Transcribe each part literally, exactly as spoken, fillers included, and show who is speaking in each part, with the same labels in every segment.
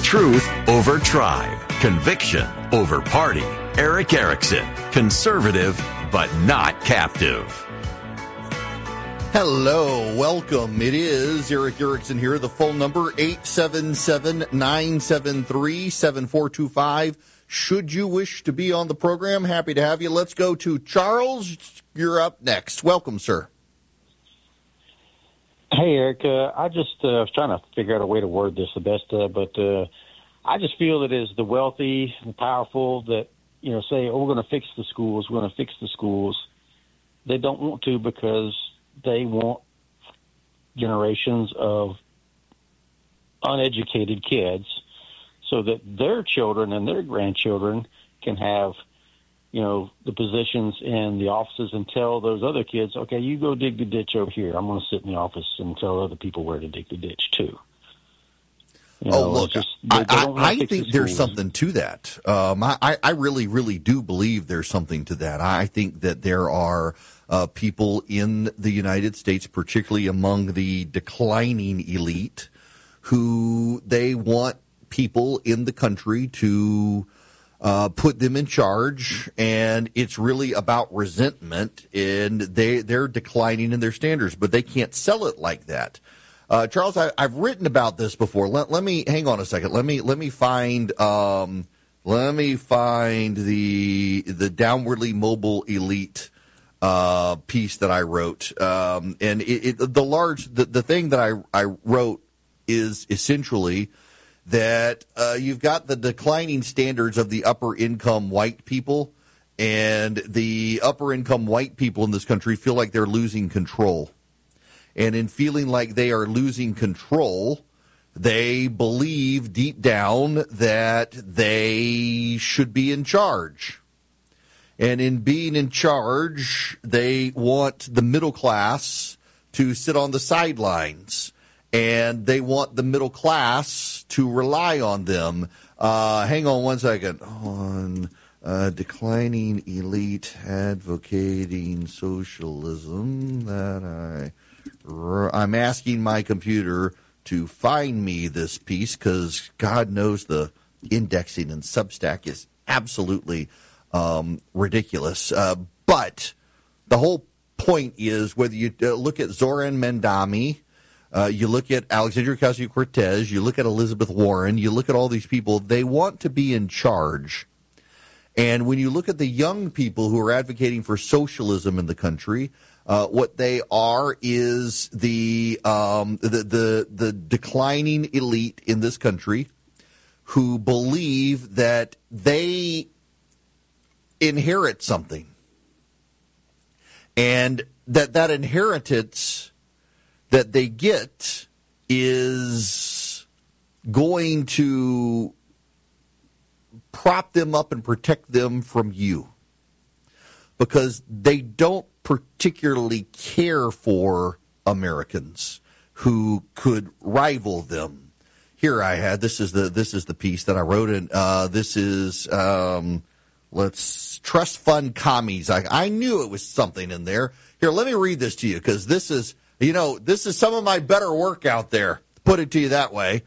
Speaker 1: Truth over tribe. Conviction over party. Erick Erickson. Conservative, but not captive.
Speaker 2: Hello, welcome. It is Erick Erickson here. The phone number, eight seven seven, nine seven three, seven four two five. Should you wish to be on the program, happy to have you. Let's go to Charles. You're up next. Welcome, sir.
Speaker 3: Hey, Eric. Uh, I just uh, was trying to figure out a way to word this the best, uh, but uh, I just feel that it's the wealthy and powerful that, you know, say, oh, we're going to fix the schools, we're going to fix the schools. They don't want to because they want generations of uneducated kids so that their children and their grandchildren can have, you know, the positions in the offices and tell those other kids, okay, you go dig the ditch over here. I'm going to sit in the office and tell other people where to dig the ditch too. You know,
Speaker 2: oh, look,
Speaker 3: just, they,
Speaker 2: I,
Speaker 3: they
Speaker 2: I, I think
Speaker 3: the
Speaker 2: there's something to that. Um, I, I really, really do believe there's something to that. I think that there are uh, people in the United States, particularly among the declining elite, who they want people in the country to uh, put them in charge, and it's really about resentment, and they, they're declining in their standards, but they can't sell it like that. Uh, Charles, I, I've written about this before. Let, let me hang on a second. Let me let me find um, let me find the the downwardly mobile elite uh, piece that I wrote. Um, and it, it, the large the, the thing that I I wrote is essentially that uh, you've got the declining standards of the upper income white people, and the upper income white people in this country feel like they're losing control. And in feeling like they are losing control, they believe deep down that they should be in charge. And in being in charge, they want the middle class to sit on the sidelines. And they want the middle class to rely on them. Uh, hang on one second. On uh, declining elite advocating socialism that I... I'm asking my computer to find me this piece because God knows the indexing in Substack is absolutely um, ridiculous. Uh, but the whole point is whether you uh, look at Zoran Mandami, uh, you look at Alexandria Ocasio-Cortez, you look at Elizabeth Warren, you look at all these people, they want to be in charge. And when you look at the young people who are advocating for socialism in the country, Uh, what they are is the, um, the the the declining elite in this country who believe that they inherit something, and that that inheritance that they get is going to prop them up and protect them from you, because they don't particularly care for Americans who could rival them. Here I had this is the this is the piece that I wrote, and uh, this is um, let's trust fund commies. I, I knew it was something in there. Here, let me read this to you because this is you know this is some of my better work out there. Put it to you that way.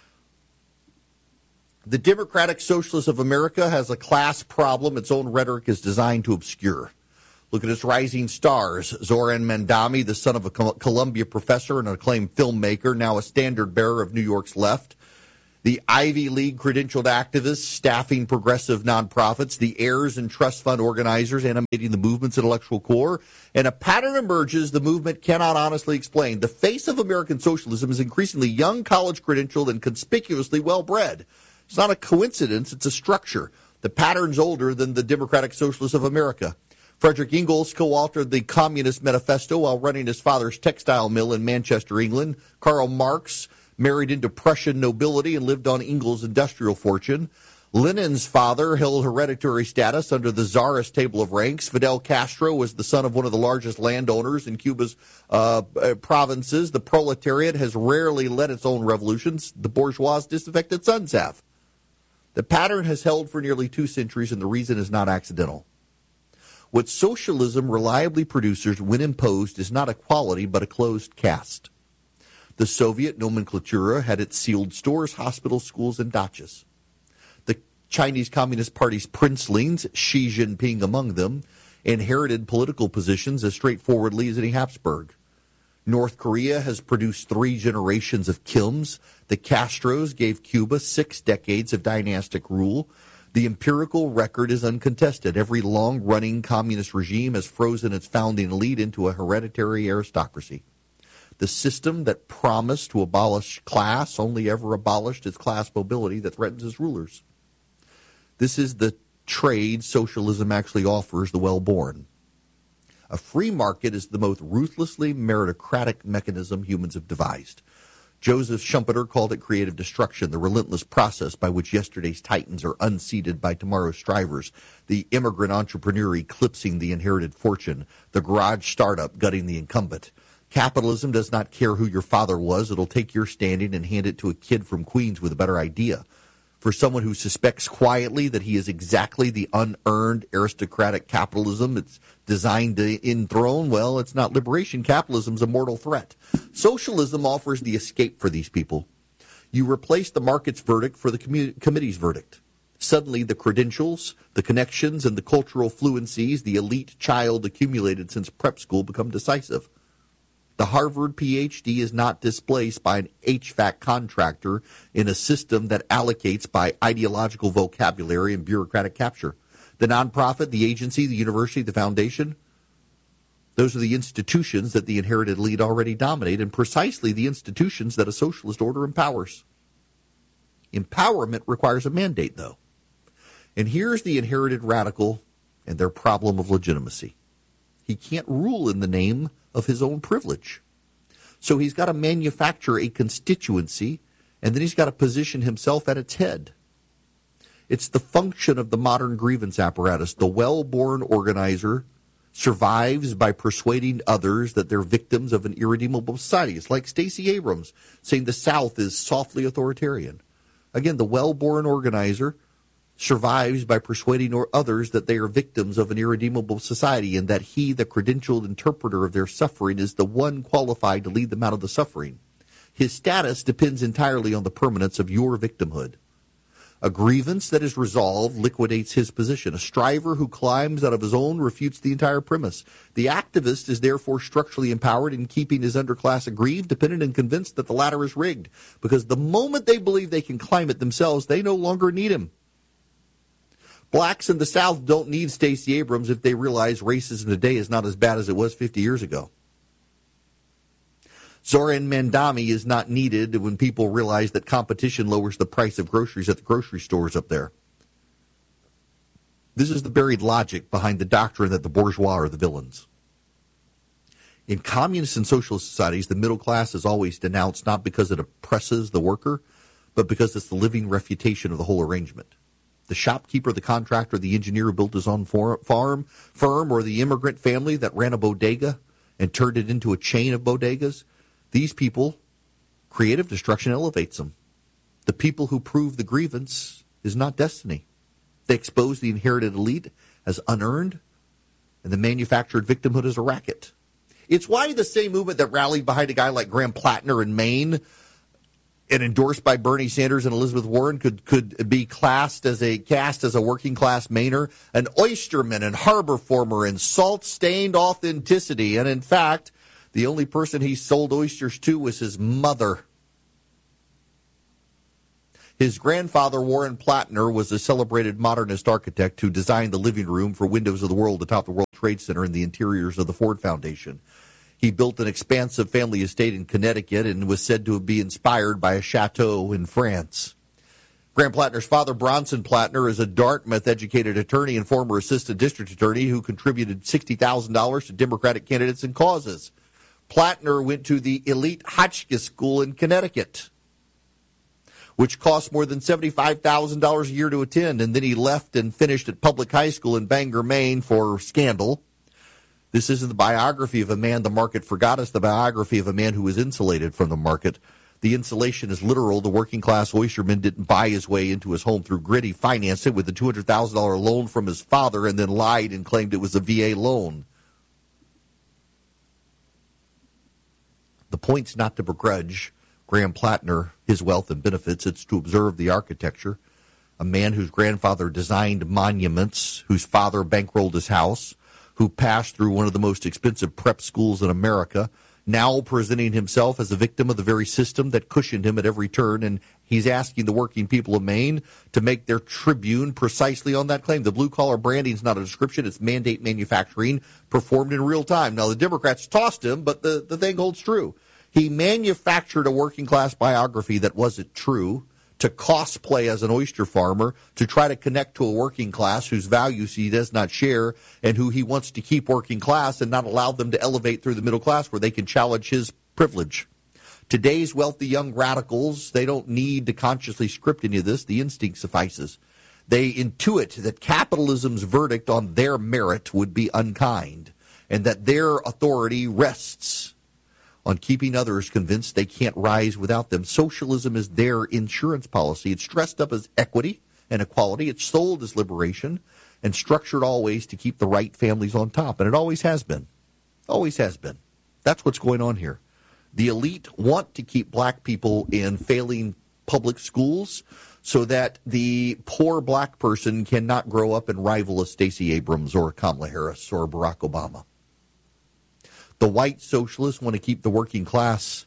Speaker 2: The Democratic Socialists of America has a class problem its own rhetoric is designed to obscure. Look at its rising stars. Zoran Mandami, the son of a Columbia professor and an acclaimed filmmaker, now a standard bearer of New York's left. The Ivy League credentialed activists staffing progressive nonprofits. The heirs and trust fund organizers animating the movement's intellectual core. And a pattern emerges the movement cannot honestly explain. The face of American socialism is increasingly young, college credentialed, and conspicuously well-bred. It's not a coincidence. It's a structure. The pattern's older than the Democratic Socialists of America. Frederick Ingalls co-authored the Communist Manifesto while running his father's textile mill in Manchester, England. Karl Marx married into Prussian nobility and lived on Ingalls' industrial fortune. Lenin's father held hereditary status under the Tsarist table of ranks. Fidel Castro was the son of one of the largest landowners in Cuba's uh, provinces. The proletariat has rarely led its own revolutions. The bourgeois' disaffected sons have. The pattern has held for nearly two centuries, and the reason is not accidental. What socialism reliably produces when imposed is not equality, but a closed caste. The Soviet nomenclatura had its sealed stores, hospitals, schools, and dachas. The Chinese Communist Party's princelings, Xi Jinping among them, inherited political positions as straightforwardly as any Habsburg. North Korea has produced three generations of Kims. The Castros gave Cuba six decades of dynastic rule. The empirical record is uncontested. Every long-running communist regime has frozen its founding elite into a hereditary aristocracy. The system that promised to abolish class only ever abolished its class mobility that threatens its rulers. This is the trade socialism actually offers the well-born. A free market is the most ruthlessly meritocratic mechanism humans have devised. Joseph Schumpeter called it creative destruction, the relentless process by which yesterday's titans are unseated by tomorrow's strivers, the immigrant entrepreneur eclipsing the inherited fortune, the garage startup gutting the incumbent. Capitalism does not care who your father was. It'll take your standing and hand it to a kid from Queens with a better idea. For someone who suspects quietly that he is exactly the unearned aristocratic capitalism it's designed to enthrone, well, it's not liberation. Capitalism's a mortal threat. Socialism offers the escape for these people. You replace the market's verdict for the commu- committee's verdict. Suddenly, the credentials, the connections, and the cultural fluencies the elite child accumulated since prep school become decisive. The Harvard P H D is not displaced by an H V A C contractor in a system that allocates by ideological vocabulary and bureaucratic capture. The nonprofit, the agency, the university, the foundation, those are the institutions that the inherited elite already dominate, and precisely the institutions that a socialist order empowers. Empowerment requires a mandate, though. And here's the inherited radical and their problem of legitimacy. He can't rule in the name of his own privilege. So he's got to manufacture a constituency, and then he's got to position himself at its head. It's the function of the modern grievance apparatus. The well-born organizer survives by persuading others that they're victims of an irredeemable society. It's like Stacey Abrams saying the South is softly authoritarian. Again, the well-born organizer survives by persuading or others that they are victims of an irredeemable society and that he, the credentialed interpreter of their suffering, is the one qualified to lead them out of the suffering. His status depends entirely on the permanence of your victimhood. A grievance that is resolved liquidates his position. A striver who climbs out of his own refutes the entire premise. The activist is therefore structurally empowered in keeping his underclass aggrieved, dependent, and convinced that the latter is rigged. Because the moment they believe they can climb it themselves, they no longer need him. Blacks in the South don't need Stacey Abrams if they realize racism today is not as bad as it was fifty years ago. Zoran Mandami is not needed when people realize that competition lowers the price of groceries at the grocery stores up there. This is the buried logic behind the doctrine that the bourgeois are the villains. In communist and socialist societies, the middle class is always denounced not because it oppresses the worker, but because it's the living refutation of the whole arrangement. The shopkeeper, the contractor, the engineer who built his own farm, firm, or the immigrant family that ran a bodega and turned it into a chain of bodegas, these people, creative destruction elevates them. The people who prove the grievance is not destiny. They expose the inherited elite as unearned, and the manufactured victimhood as a racket. It's why the same movement that rallied behind a guy like Graham Plattner in Maine and endorsed by Bernie Sanders and Elizabeth Warren could could be classed as a cast as a working class Mainer, an oysterman and harbor former and salt stained authenticity. And in fact, the only person he sold oysters to was his mother. His grandfather, Warren Plattner, was a celebrated modernist architect who designed the living room for Windows of the World atop the World Trade Center and the interiors of the Ford Foundation. He built an expansive family estate in Connecticut and was said to be inspired by a chateau in France. Graham Plattner's father, Bronson Plattner, is a Dartmouth-educated attorney and former assistant district attorney who contributed sixty thousand dollars to Democratic candidates and causes. Plattner went to the elite Hotchkiss School in Connecticut, which cost more than seventy-five thousand dollars a year to attend, and then he left and finished at public high school in Bangor, Maine for scandal. This isn't the biography of a man the market forgot. It's the biography of a man who was insulated from the market. The insulation is literal. The working-class oysterman didn't buy his way into his home through grit. He financed it with a two hundred thousand dollars loan from his father and then lied and claimed it was a V A loan. The The point's not to begrudge Graham Plattner his wealth and benefits. It's to observe the architecture. A man whose grandfather designed monuments, whose father bankrolled his house, who passed through one of the most expensive prep schools in America, now presenting himself as a victim of the very system that cushioned him at every turn, and he's asking the working people of Maine to make their tribune precisely on that claim. The blue-collar branding is not a description. It's mandate manufacturing performed in real time. Now, the Democrats tossed him, but the, the thing holds true. He manufactured a working-class biography that wasn't true, to cosplay as an oyster farmer, to try to connect to a working class whose values he does not share and who he wants to keep working class and not allow them to elevate through the middle class where they can challenge his privilege. Today's wealthy young radicals, they don't need to consciously script any of this. The instinct suffices. They intuit that capitalism's verdict on their merit would be unkind and that their authority rests on keeping others convinced they can't rise without them. Socialism is their insurance policy. It's dressed up as equity and equality. It's sold as liberation and structured always to keep the right families on top. And it always has been. Always has been. That's what's going on here. The elite want to keep black people in failing public schools so that the poor black person cannot grow up and rival a Stacey Abrams or a Kamala Harris or Barack Obama. The white socialists want to keep the working class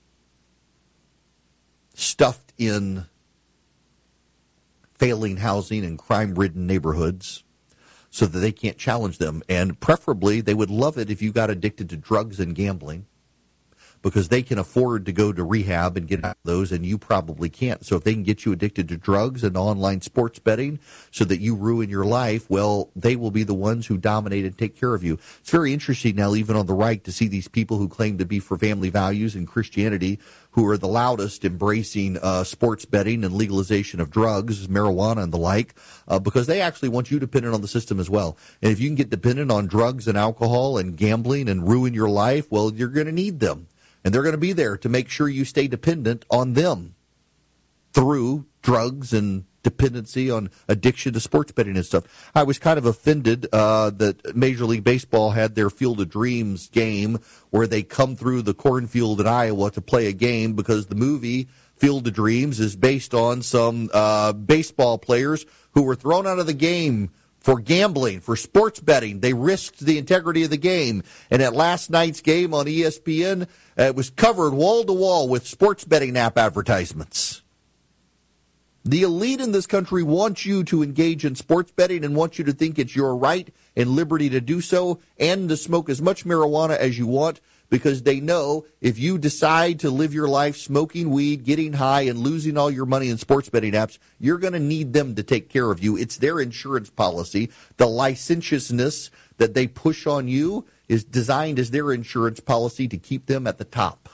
Speaker 2: stuffed in failing housing and crime-ridden neighborhoods so that they can't challenge them. And preferably, they would love it if you got addicted to drugs and gambling because they can afford to go to rehab and get out of those, and you probably can't. So if they can get you addicted to drugs and online sports betting so that you ruin your life, well, they will be the ones who dominate and take care of you. It's very interesting now, even on the right, to see these people who claim to be for family values and Christianity who are the loudest embracing uh, sports betting and legalization of drugs, marijuana and the like, uh, because they actually want you dependent on the system as well. And if you can get dependent on drugs and alcohol and gambling and ruin your life, well, you're going to need them. And they're going to be there to make sure you stay dependent on them through drugs and dependency on addiction to sports betting and stuff. I was kind of offended uh, that Major League Baseball had their Field of Dreams game where they come through the cornfield in Iowa to play a game because the movie Field of Dreams is based on some uh, baseball players who were thrown out of the game for gambling, for sports betting. They risked the integrity of the game. And at last night's game on E S P N, uh, it was covered wall to wall with sports betting app advertisements. The elite in this country wants you to engage in sports betting and want you to think it's your right and liberty to do so and to smoke as much marijuana as you want, because they know if you decide to live your life smoking weed, getting high, and losing all your money in sports betting apps, you're going to need them to take care of you. It's their insurance policy. The licentiousness that they push on you is designed as their insurance policy to keep them at the top.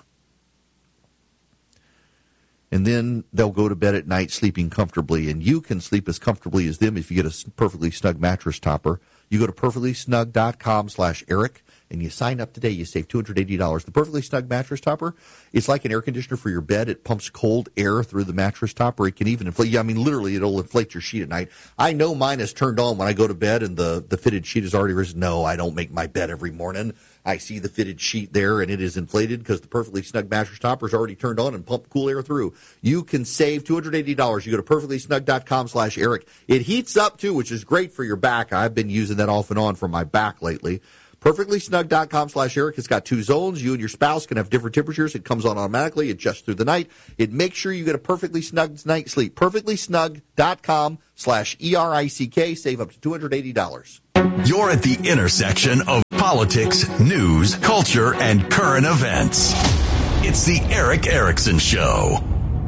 Speaker 2: And then they'll go to bed at night sleeping comfortably, and you can sleep as comfortably as them if you get a perfectly snug mattress topper. You go to perfectly snug dot com slash Eric, and you sign up today. You save two hundred eighty dollars. The Perfectly Snug mattress topper, it's like an air conditioner for your bed. It pumps cold air through the mattress topper. It can even inflate. Yeah, I mean, literally, it'll inflate your sheet at night. I know mine is turned on when I go to bed, and the, the fitted sheet is already risen. No, I don't make my bed every morning. I see the fitted sheet there, and it is inflated because the Perfectly Snug mattress topper is already turned on and pumped cool air through. You can save two hundred eighty dollars. You go to perfectly snug dot com slash Eric. It heats up, too, which is great for your back. I've been using that off and on for my back lately. perfectly snug dot com slash Eric. It's got two zones. You and your spouse can have different temperatures. It comes on automatically, adjusts through the night. It makes sure you get a perfectly snug night's sleep. perfectly snug dot com slash E R I C K. Save up to two hundred eighty dollars.
Speaker 1: You're at the intersection of politics, news, culture, and current events. It's the Erick Erickson Show.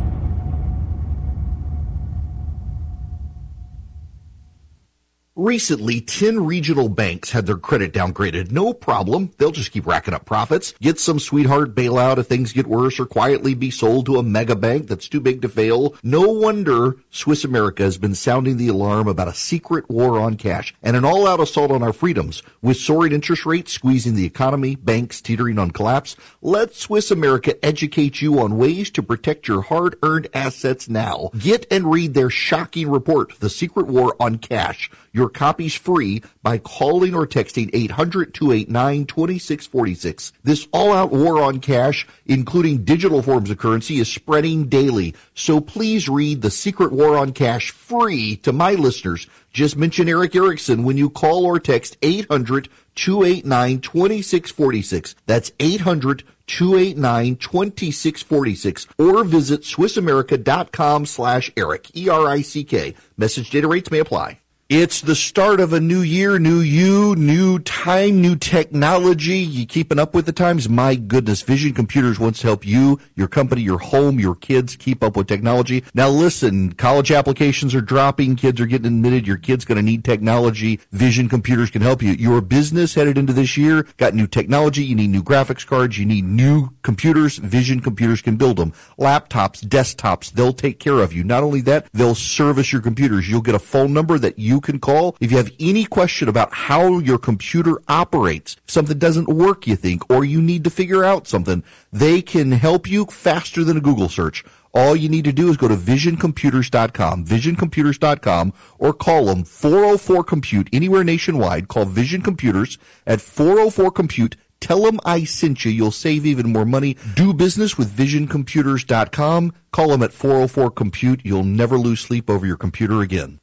Speaker 2: Recently, ten regional banks had their credit downgraded. No problem. They'll just keep racking up profits. Get some sweetheart bailout if things get worse, or quietly be sold to a mega bank that's too big to fail. No wonder Swiss America has been sounding the alarm about a secret war on cash and an all-out assault on our freedoms. With soaring interest rates squeezing the economy, banks teetering on collapse, let Swiss America educate you on ways to protect your hard-earned assets now. Get and read their shocking report, The Secret War on Cash. Your your copies free by calling or texting eight hundred, two eight nine, two six four six. This all-out war on cash, including digital forms of currency, is spreading daily. So please read The Secret War on Cash free to my listeners. Just mention Eric Erickson when you call or text eight hundred, two eight nine, two six four six. That's eight hundred, two eight nine, two six four six. Or visit SwissAmerica.com slash Eric, E R I C K. Message data rates may apply. It's the start of a new year, new you, new time, new technology. You keeping up with the times? My goodness, Vision Computers wants to help you, your company, your home, your kids keep up with technology. Now listen, college applications are dropping, kids are getting admitted, your kid's going to need technology. Vision Computers can help you. Your business headed into this year, got new technology, you need new graphics cards, you need new computers. Vision Computers can build them. Laptops, desktops, they'll take care of you. Not only that, they'll service your computers. You'll get a phone number that you can call if you have any question about how your computer operates. If something doesn't work, you think, or you need to figure out something, they can help you faster than a Google search. All you need to do is go to vision computers dot com, vision computers dot com, or call them four oh four compute anywhere nationwide. Call Vision Computers at four oh four compute. Tell them I sent you. You'll save even more money. Do business with vision computers dot com. Call them at four oh four compute. You'll never lose sleep over your computer again.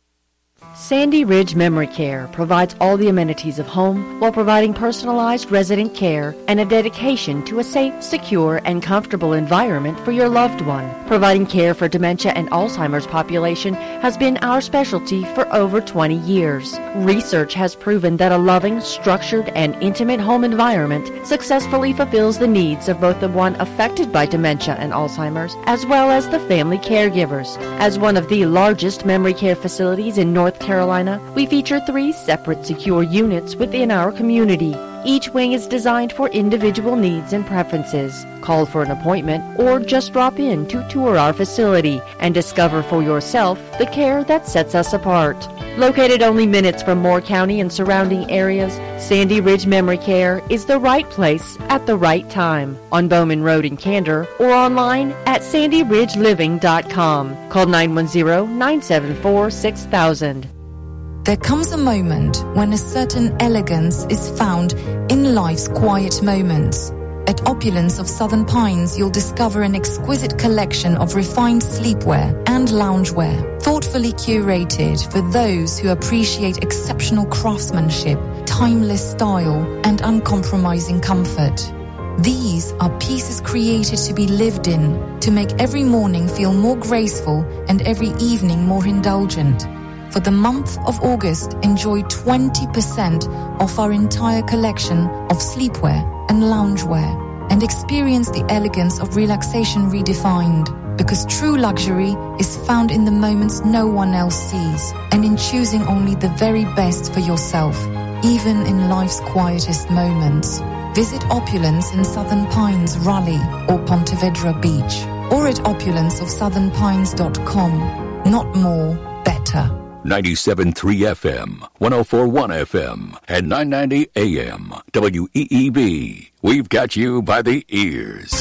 Speaker 4: Sandy Ridge Memory Care provides all the amenities of home while providing personalized resident care and a dedication to a safe, secure, and comfortable environment for your loved one. Providing care for dementia and Alzheimer's population has been our specialty for over twenty years. Research has proven that a loving, structured, and intimate home environment successfully fulfills the needs of both the one affected by dementia and Alzheimer's as well as the family caregivers. As one of the largest memory care facilities in North Carolina, we feature three separate secure units within our community. Each wing is designed for individual needs and preferences. Call for an appointment or just drop in to tour our facility and discover for yourself the care that sets us apart. Located only minutes from Moore County and surrounding areas, Sandy Ridge Memory Care is the right place at the right time. On Bowman Road in Candor or online at sandy ridge living dot com. Call nine one zero, nine seven four, six thousand.
Speaker 5: There comes a moment when a certain elegance is found in life's quiet moments. At Opulence of Southern Pines, you'll discover an exquisite collection of refined sleepwear and loungewear, thoughtfully curated for those who appreciate exceptional craftsmanship, timeless style, and uncompromising comfort. These are pieces created to be lived in, to make every morning feel more graceful and every evening more indulgent. For the month of August, enjoy twenty percent off our entire collection of sleepwear and loungewear and experience the elegance of relaxation redefined. Because true luxury is found in the moments no one else sees and in choosing only the very best for yourself, even in life's quietest moments. Visit Opulence in Southern Pines, Raleigh or Ponte Vedra Beach or at opulence of southern pines dot com. Not more, better.
Speaker 6: ninety-seven point three F M, one oh four point one F M, and nine ninety A M. W E E B. We've got you by the ears.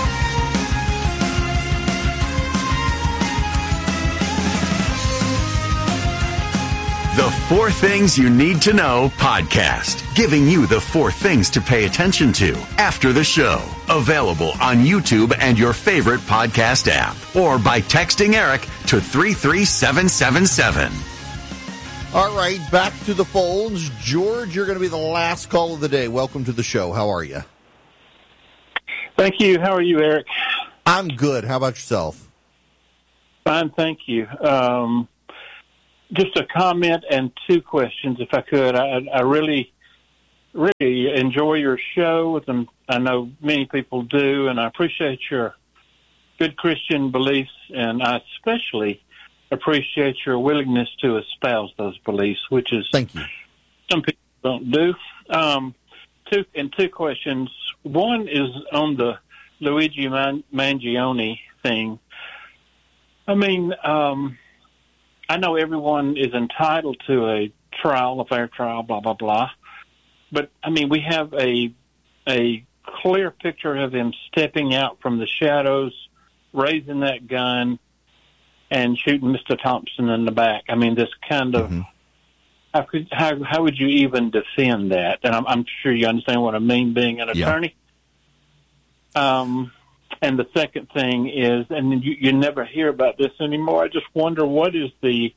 Speaker 1: The Four Things You Need to Know podcast, giving you the four things to pay attention to after the show. Available on YouTube and your favorite podcast app, or by texting Eric to three three seven seven seven.
Speaker 2: All right, back to the phones. George, you're going to be the last call of the day. Welcome to the show. How are you?
Speaker 7: Thank you. How are you, Eric?
Speaker 2: I'm good. How about yourself?
Speaker 7: Fine, thank you. Um, just a comment and two questions, if I could. I, I really, really enjoy your show, and I know many people do, and I appreciate your good Christian beliefs, and I especially appreciate your willingness to espouse those beliefs, which is
Speaker 2: Thank you.
Speaker 7: Some people don't do. Um, two and two questions. One is on the Luigi Man- Mangione thing. I mean, um, I know everyone is entitled to a trial, a fair trial, blah blah blah. But I mean, we have a a clear picture of him stepping out from the shadows, raising that gun, and shooting Mister Thompson in the back. I mean, this kind of mm-hmm. how could how how would you even defend that? And I'm, I'm sure you understand what I mean, being an attorney. Yeah. Um, and the second thing is, and you, you never hear about this anymore. I just wonder what is the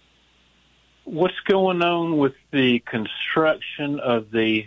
Speaker 7: what's going on with the construction of the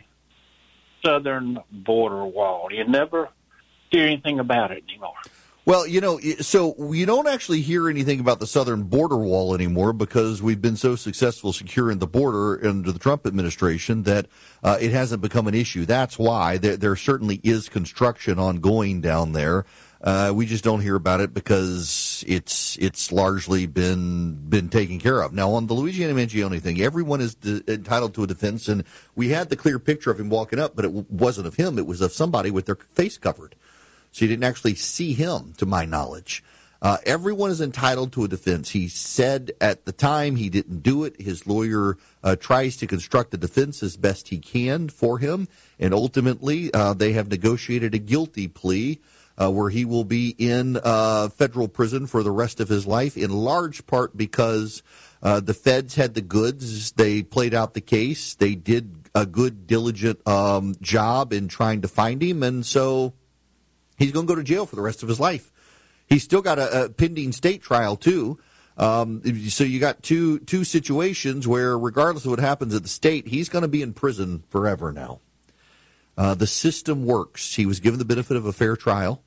Speaker 7: southern border wall. You never hear anything about it anymore.
Speaker 2: Well, you know, so you don't actually hear anything about the southern border wall anymore because we've been so successful securing the border under the Trump administration that uh, it hasn't become an issue. That's why there, there certainly is construction ongoing down there. Uh, we just don't hear about it because it's it's largely been been taken care of. Now, on the Luigi Mangione thing, everyone is de- entitled to a defense, and we had the clear picture of him walking up, but it w- wasn't of him. It was of somebody with their face covered. So you didn't actually see him, to my knowledge. Uh, everyone is entitled to a defense. He said at the time he didn't do it. His lawyer uh, tries to construct a defense as best he can for him, and ultimately uh, they have negotiated a guilty plea uh, where he will be in uh, federal prison for the rest of his life, in large part because uh, the feds had the goods. They played out the case. They did a good, diligent um, job in trying to find him, and so he's going to go to jail for the rest of his life. He's still got a, a pending state trial, too. Um, so you got two two situations where, regardless of what happens at the state, he's going to be in prison forever now. Uh, the system works. He was given the benefit of a fair trial.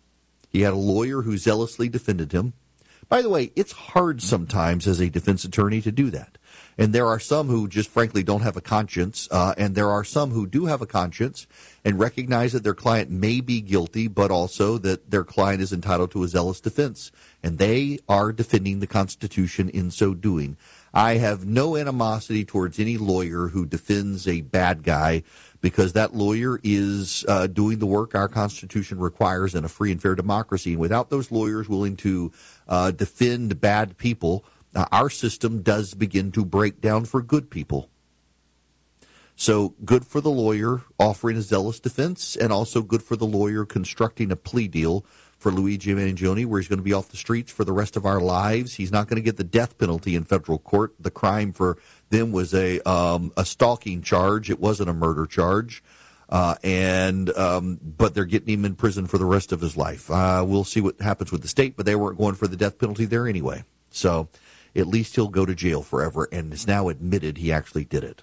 Speaker 2: He had a lawyer who zealously defended him. By the way, it's hard sometimes as a defense attorney to do that. And there are some who just frankly don't have a conscience, uh, and there are some who do have a conscience and recognize that their client may be guilty, but also that their client is entitled to a zealous defense. And they are defending the Constitution in so doing. I have no animosity towards any lawyer who defends a bad guy, because that lawyer is uh, doing the work our Constitution requires in a free and fair democracy. And without those lawyers willing to uh, defend bad people, Uh, our system does begin to break down for good people. So good for the lawyer offering a zealous defense, and also good for the lawyer constructing a plea deal for Luigi Mangione, where he's going to be off the streets for the rest of our lives. He's not going to get the death penalty in federal court. The crime for them was a um, a stalking charge. It wasn't a murder charge. Uh, and um, but they're getting him in prison for the rest of his life. Uh, we'll see what happens with the state, but they weren't going for the death penalty there anyway. So at least he'll go to jail forever, and is now admitted he actually did it.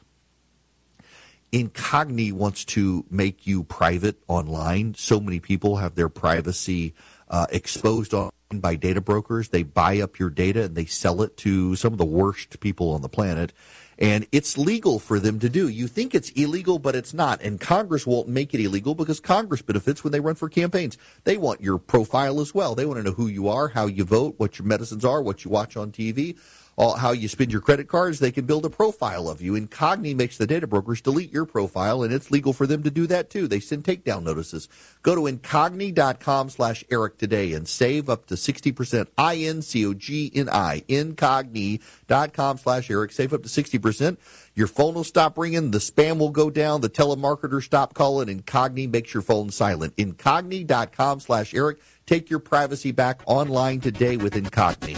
Speaker 2: Incogni wants to make you private online. So many people have their privacy uh, exposed on by data brokers. They buy up your data and they sell it to some of the worst people on the planet. And it's legal for them to do. You think it's illegal, but it's not. And Congress won't make it illegal because Congress benefits when they run for campaigns. They want your profile as well. They want to know who you are, how you vote, what your medicines are, what you watch on T V, all, how you spend your credit cards. They can build a profile of you. Incogni makes the data brokers delete your profile, and it's legal for them to do that too. They send takedown notices. Go to incogni.com slash Eric today and save up to sixty percent. I N C O G N I. Incogni.com slash Eric. Save up to sixty percent. Your phone will stop ringing. The spam will go down. The telemarketer stop calling. Incogni makes your phone silent. Incogni.com slash Eric. Take your privacy back online today with Incogni.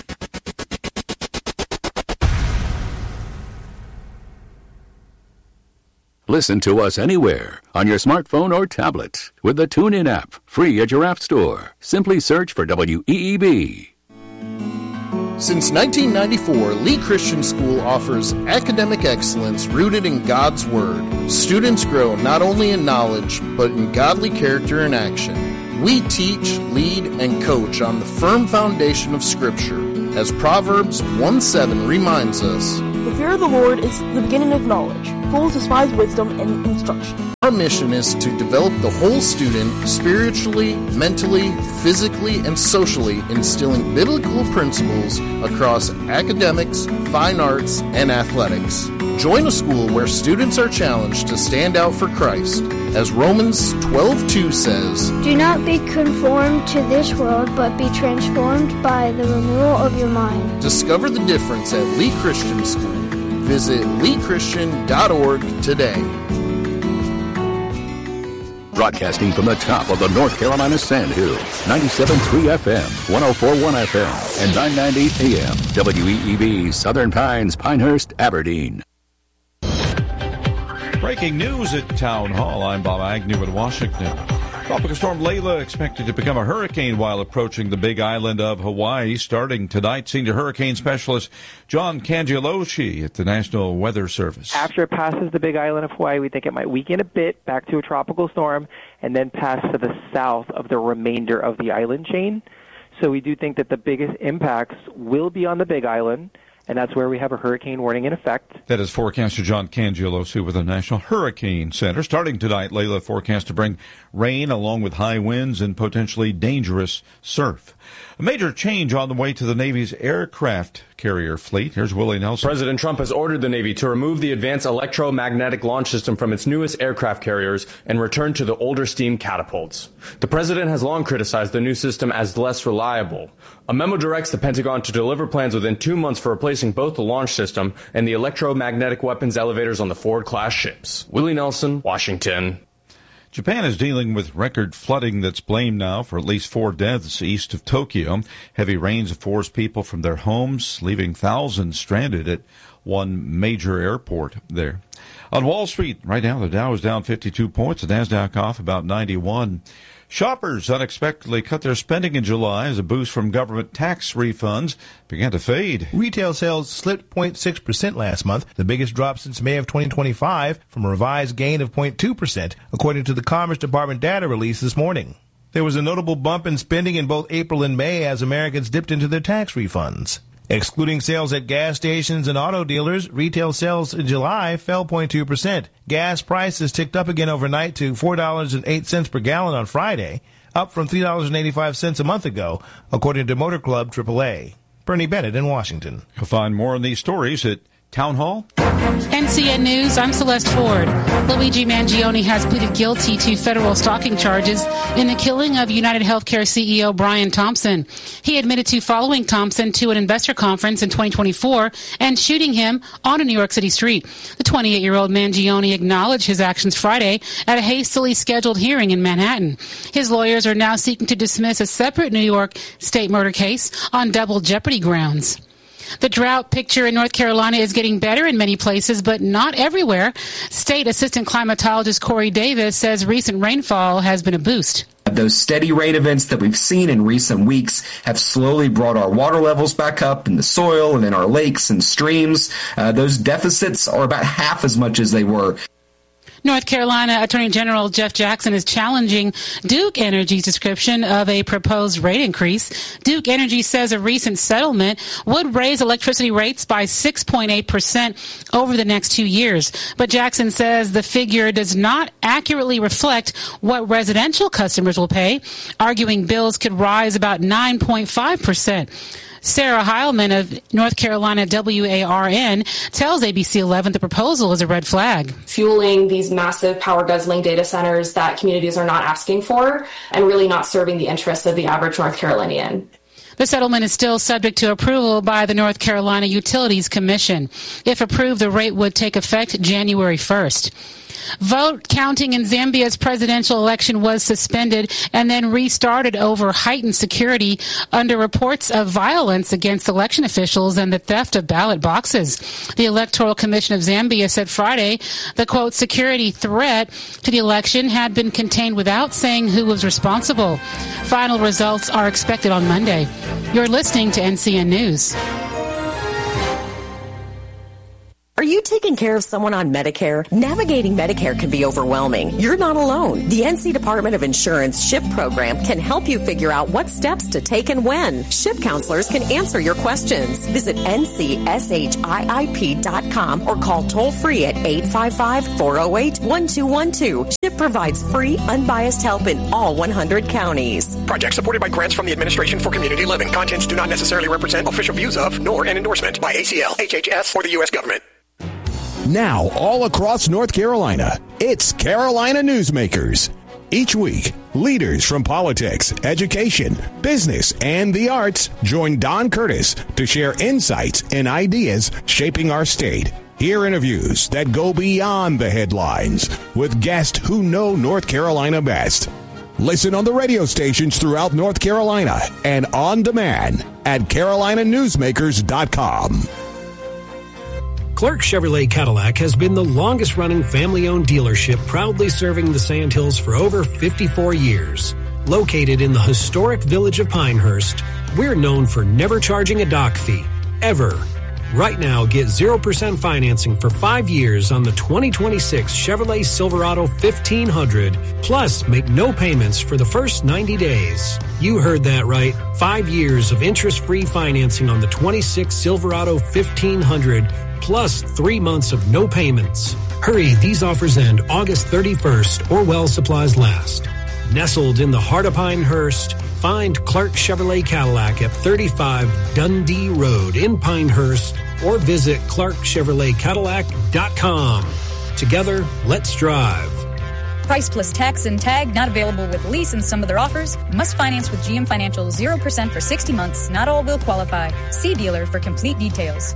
Speaker 6: Listen to us anywhere on your smartphone or tablet with the TuneIn app, free at your app store. Simply search for W E E B.
Speaker 8: Since nineteen ninety-four, Lee Christian School offers academic excellence rooted in God's Word. Students grow not only in knowledge, but in godly character and action. We teach, lead, and coach on the firm foundation of Scripture. As Proverbs one seven reminds us,
Speaker 9: "The fear of the Lord is the beginning of knowledge. Fools despise wisdom and instruction."
Speaker 8: Our mission is to develop the whole student spiritually, mentally, physically, and socially, instilling biblical principles across academics, fine arts, and athletics. Join a school where students are challenged to stand out for Christ. As Romans twelve two says,
Speaker 10: "Do not be conformed to this world, but be transformed by the renewal of your mind."
Speaker 8: Discover the difference at Lee Christian School. Visit lee christian dot org today.
Speaker 6: Broadcasting from the top of the North Carolina Sandhills, ninety-seven point three F M, one oh four point one F M, and nine ninety A M, W E E B, Southern Pines, Pinehurst, Aberdeen.
Speaker 11: Breaking news at Town Hall. I'm Bob Agnew in Washington. Tropical storm Layla expected to become a hurricane while approaching the Big Island of Hawaii. Starting tonight, senior hurricane specialist John Cangialoshi at the National Weather Service.
Speaker 12: After it passes the Big Island of Hawaii, we think it might weaken a bit back to a tropical storm and then pass to the south of the remainder of the island chain. So we do think that the biggest impacts will be on the Big Island, and that's where we have a hurricane warning in effect.
Speaker 11: That is forecaster John Cangialosi with the National Hurricane Center. Starting tonight, Layla forecast to bring rain along with high winds and potentially dangerous surf. A major change on the way to the Navy's aircraft carrier fleet. Here's Willie Nelson.
Speaker 13: President Trump has ordered the Navy to remove the Advanced Electromagnetic Launch System from its newest aircraft carriers and return to the older steam catapults. The president has long criticized the new system as less reliable. A memo directs the Pentagon to deliver plans within two months for replacing both the launch system and the electromagnetic weapons elevators on the Ford-class ships. Willie Nelson, Washington.
Speaker 11: Japan is dealing with record flooding that's blamed now for at least four deaths east of Tokyo. Heavy rains have forced people from their homes, leaving thousands stranded at one major airport there. On Wall Street, right now, the Dow is down fifty-two points, the NASDAQ off about ninety-one. Shoppers unexpectedly cut their spending in July as a boost from government tax refunds began to fade.
Speaker 14: Retail sales slipped zero point six percent last month, the biggest drop since May of twenty twenty-five, from a revised gain of zero point two percent, according to the Commerce Department data released this morning. There was a notable bump in spending in both April and May as Americans dipped into their tax refunds. Excluding sales at gas stations and auto dealers, retail sales in July fell zero point two percent. Gas prices ticked up again overnight to four dollars and eight cents per gallon on Friday, up from three dollars and eighty-five cents a month ago, according to Motor Club triple A. Bernie Bennett in Washington.
Speaker 11: You'll find more on these stories at Town Hall.
Speaker 15: N C N News, I'm Celeste Ford. Luigi Mangione has pleaded guilty to federal stalking charges in the killing of United Healthcare C E O Brian Thompson. He admitted to following Thompson to an investor conference in twenty twenty-four and shooting him on a New York City street. The twenty-eight-year-old Mangione acknowledged his actions Friday at a hastily scheduled hearing in Manhattan. His lawyers are now seeking to dismiss a separate New York state murder case on double jeopardy grounds. The drought picture in North Carolina is getting better in many places, but not everywhere. State Assistant Climatologist Corey Davis says recent rainfall has been a boost.
Speaker 16: Those steady rain events that we've seen in recent weeks have slowly brought our water levels back up in the soil and in our lakes and streams. Uh, those deficits are about half as much as they were.
Speaker 15: North Carolina Attorney General Jeff Jackson is challenging Duke Energy's description of a proposed rate increase. Duke Energy says a recent settlement would raise electricity rates by six point eight percent over the next two years. But Jackson says the figure does not accurately reflect what residential customers will pay, arguing bills could rise about nine point five percent. Sarah Heilman of North Carolina W A R N tells A B C eleven the proposal is a red flag.
Speaker 17: Fueling these massive power guzzling data centers that communities are not asking for and really not serving the interests of the average North Carolinian.
Speaker 15: The settlement is still subject to approval by the North Carolina Utilities Commission. If approved, the rate would take effect January first. Vote counting in Zambia's presidential election was suspended and then restarted over heightened security under reports of violence against election officials and the theft of ballot boxes. The Electoral Commission of Zambia said Friday the, quote, security threat to the election had been contained without saying who was responsible. Final results are expected on Monday. You're listening to N C N News.
Speaker 18: Are you taking care of someone on Medicare? Navigating Medicare can be overwhelming. You're not alone. The N C Department of Insurance SHIP program can help you figure out what steps to take and when. SHIP counselors can answer your questions. Visit N C S H I I P dot com or call toll free at eight five five, four oh eight, one two one two. SHIP provides free, unbiased help in all one hundred counties.
Speaker 19: Project supported by grants from the Administration for Community Living. Contents do not necessarily represent official views of, nor an endorsement by A C L, H H S, or the U S government.
Speaker 20: Now, all across North Carolina, it's Carolina Newsmakers. Each week, leaders from politics, education, business, and the arts join Don Curtis to share insights and ideas shaping our state. Hear interviews that go beyond the headlines with guests who know North Carolina best. Listen on the radio stations throughout North Carolina and on demand at carolina newsmakers dot com.
Speaker 21: Clark Chevrolet Cadillac has been the longest-running family-owned dealership proudly serving the Sandhills for over fifty-four years. Located in the historic village of Pinehurst, we're known for never charging a dock fee, ever. Right now, get zero percent financing for five years on the twenty twenty-six Chevrolet Silverado fifteen hundred, plus make no payments for the first ninety days. You heard that right. Five years of interest-free financing on the twenty-six Silverado fifteen hundred, plus three months of no payments. Hurry, these offers end August thirty-first or while supplies last. Nestled in the heart of Pinehurst, find Clark Chevrolet Cadillac at thirty-five Dundee Road in Pinehurst or visit clark chevrolet cadillac dot com. Together, let's drive.
Speaker 22: Price plus tax and tag not available with lease and some other offers. Must finance with G M Financial zero percent for sixty months. Not all will qualify. See dealer for complete details.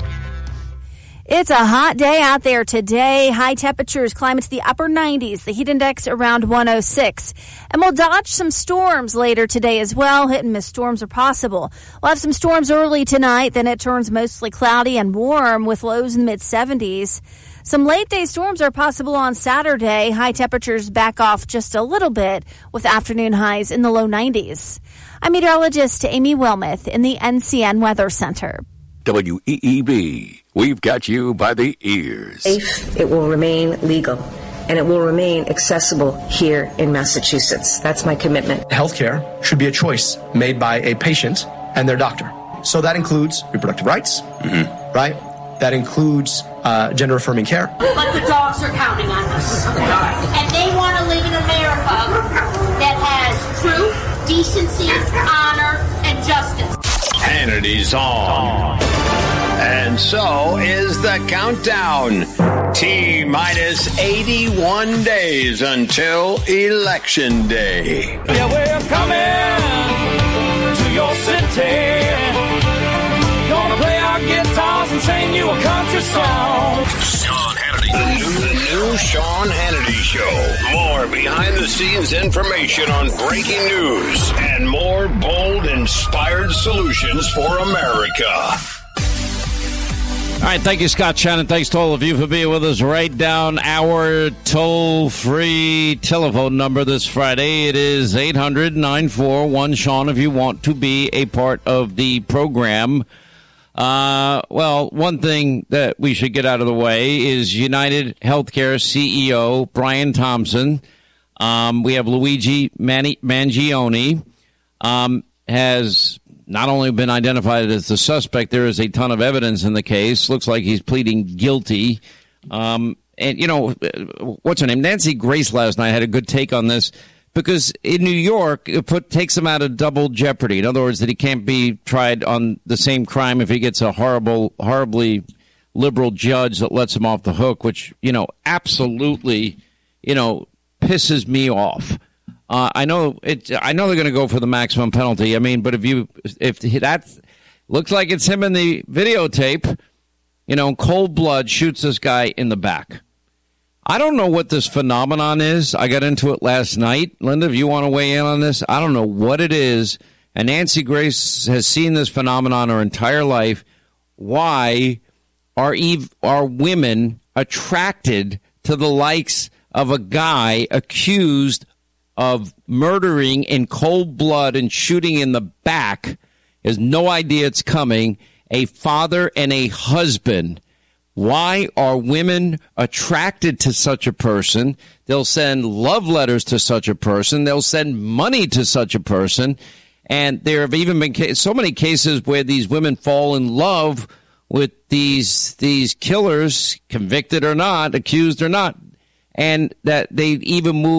Speaker 23: It's a hot day out there today. High temperatures climbing to the upper nineties. The heat index around one oh six. And we'll dodge some storms later today as well. Hit and miss storms are possible. We'll have some storms early tonight. Then it turns mostly cloudy and warm with lows in the mid seventies. Some late-day storms are possible on Saturday. High temperatures back off just a little bit with afternoon highs in the low nineties. I'm meteorologist Amy Wilmoth in the N C N Weather Center.
Speaker 6: W E E B, we've got you by the ears.
Speaker 24: Safe, it will remain legal, and it will remain accessible here in Massachusetts. That's my commitment.
Speaker 25: Healthcare should be a choice made by a patient and their doctor. So that includes reproductive rights, mm-hmm. right? That includes uh, gender-affirming care.
Speaker 26: But the dogs are counting on us. And they want to live in America that has truth, decency, honor, and justice.
Speaker 27: Hannity's on. And so is the countdown. T minus eighty-one days until Election Day.
Speaker 28: Yeah, we're coming to your city. Gonna play our guitars and sing you a country song.
Speaker 27: Sean Hannity. The new, the new Sean Hannity Show. More behind-the-scenes information on breaking news and more bold, inspired solutions for America.
Speaker 29: All right, thank you, Scott Shannon. Thanks to all of you for being with us. Write down our toll-free telephone number this Friday. It is eight hundred, nine four one, Sean if you want to be a part of the program. Uh, well, one thing that we should get out of the way is United Healthcare C E O Brian Thompson. Um, we have Luigi Mani- Mangione um, has not only been identified as the suspect, there is a ton of evidence in the case. Looks like he's pleading guilty. Um, and, you know, what's her name? Nancy Grace last night had a good take on this because in New York, it put, takes him out of double jeopardy. In other words, that he can't be tried on the same crime if he gets a horrible, horribly liberal judge that lets him off the hook, which, you know, absolutely, you know, pisses me off. Uh, I know it. I know they're going to go for the maximum penalty. I mean, but if you, if that looks like it's him in the videotape, you know, cold blood shoots this guy in the back. I don't know what this phenomenon is. I got into it last night. Linda, if you want to weigh in on this, I don't know what it is. And Nancy Grace has seen this phenomenon her entire life. Why are Eve, are women attracted to the likes of a guy accused of murdering in cold blood and shooting in the back? Has no idea it's coming, a father and a husband? Why are women attracted to such a person? They'll send love letters to such a person. They'll send money to such a person. And there have even been so many cases where these women fall in love with these these killers, convicted or not, accused or not, and that they even move